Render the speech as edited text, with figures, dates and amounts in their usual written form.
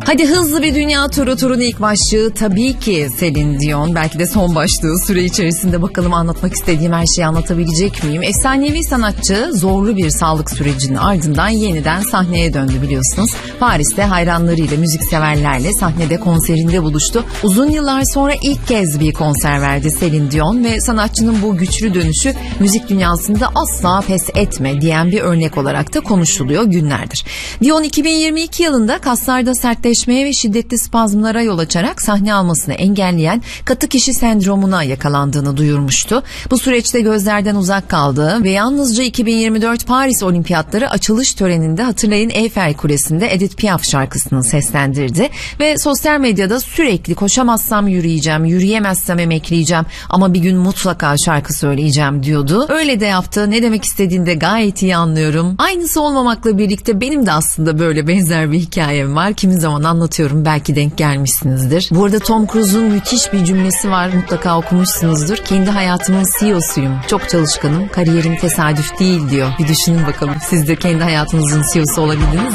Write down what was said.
Hadi hızlı bir dünya turun ilk başlığı tabii ki Celine Dion. Belki de son başlığı, süre içerisinde bakalım anlatmak istediğim her şeyi anlatabilecek miyim? Efsanevi sanatçı zorlu bir sağlık sürecinin ardından yeniden sahneye döndü biliyorsunuz. Paris'te hayranlarıyla, müzikseverlerle sahnede konserinde buluştu. Uzun yıllar sonra ilk kez bir konser verdi Celine Dion ve sanatçının bu güçlü dönüşü müzik dünyasında asla pes etme diyen bir örnek olarak da konuşuluyor günlerdir. Dion 2022 yılında kaslarda sertleşmeye ve şiddetli spazmlara yol açarak sahne almasını engelleyen katı kişi sendromuna yakalandığını duyurmuştu. Bu süreçte gözlerden uzak kaldığı ve yalnızca 2024 Paris Olimpiyatları açılış töreninde hatırlayın Eyfel Kulesi'nde Edith Piaf şarkısını seslendirdi ve sosyal medyada sürekli koşamazsam yürüyeceğim, yürüyemezsem emekleyeceğim ama bir gün mutlaka şarkı söyleyeceğim diyordu. Öyle de yaptı. Ne demek istediğini de gayet iyi anlıyorum. Aynısı olmamakla birlikte benim de aslında böyle benzer bir hikayem var. Kimi zaman anlatıyorum, belki denk gelmişsinizdir. Bu arada Tom Cruise'un müthiş bir cümlesi var, mutlaka okumuşsunuzdur. Kendi hayatımın CEO'suyum. Çok çalışkanım. Kariyerim tesadüf değil diyor. Bir düşünün bakalım. Siz de kendi hayatınızın CEO'su olabildiniz mi?